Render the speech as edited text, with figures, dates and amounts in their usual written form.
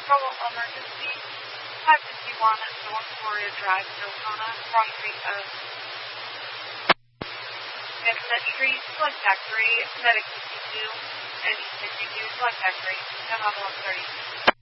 Trouble emergency. 551 North Florida Drive, Daytona, crossing of Internet Street, Blood Factory, Medic 52, and 52, Blood Factory, 10 on 130.